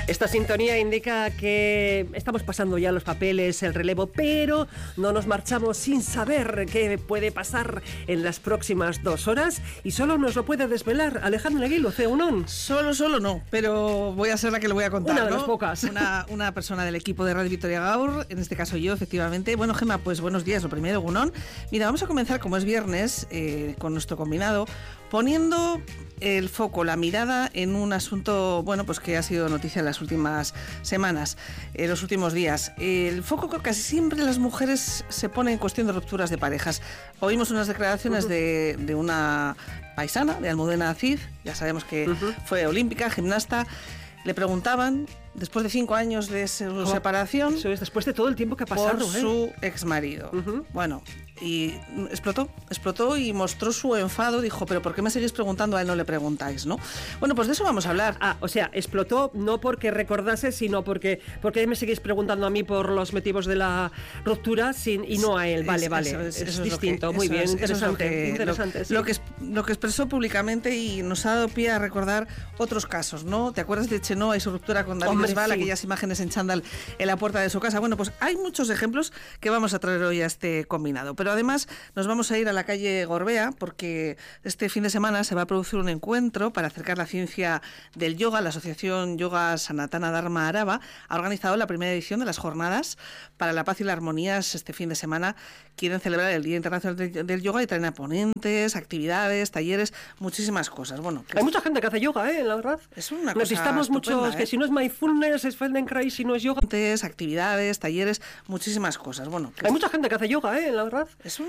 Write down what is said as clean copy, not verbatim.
Esta sintonía indica que estamos pasando ya los papeles, el relevo, pero no nos marchamos sin saber qué puede pasar en las próximas 2 horas y solo nos lo puede desvelar Alejandra Aguilo, CEUNON. Solo no, pero voy a ser la que le voy a contar. Una de ¿no? las pocas. Una persona del equipo de Radio Vitoria Gaur, en este caso yo, efectivamente. Bueno, Gemma, pues buenos días, lo primero, Egunon. Mira, vamos a comenzar, como es viernes, con nuestro combinado, poniendo el foco, la mirada en un asunto, bueno, pues que ha sido noticia en las últimas semanas, en los últimos días. El foco que casi siempre las mujeres se pone en cuestión de rupturas de parejas. Oímos unas declaraciones de una paisana, de Almudena Cid, ya sabemos que fue olímpica, gimnasta. Le preguntaban, después de 5 años de su separación... Eso es, después de todo el tiempo que ha pasado, por su exmarido. Bueno, y explotó y mostró su enfado. Dijo, pero ¿por qué me seguís preguntando? A él no le preguntáis, ¿no? Bueno, pues de eso vamos a hablar. O sea, explotó no porque recordase, sino porque me seguís preguntando a mí por los motivos de la ruptura y no a él. Vale. Eso es distinto. Muy bien, interesante. Sí. Lo que expresó públicamente y nos ha dado pie a recordar otros casos, ¿no? ¿Te acuerdas de Chenoa y su ruptura con David Bisbal, aquellas imágenes en chándal en la puerta de su casa? Bueno, pues hay muchos ejemplos que vamos a traer hoy a este combinado. Pero además nos vamos a ir a la calle Gorbea porque este fin de semana se va a producir un encuentro para acercar la ciencia del yoga. La Asociación Yoga Sanatana Dharma Arava ha organizado la primera edición de las Jornadas para la Paz y la Armonía. Este fin de semana quieren celebrar el Día Internacional del Yoga y traen a ponentes, actividades, talleres, muchísimas cosas. Bueno, hay mucha gente que hace yoga, la verdad. Es una cosa necesitamos muchos, que si no es mindfulness, es Feldenkrais, si no es yoga. Actividades, talleres, muchísimas cosas. Bueno, hay mucha gente que hace yoga, la verdad.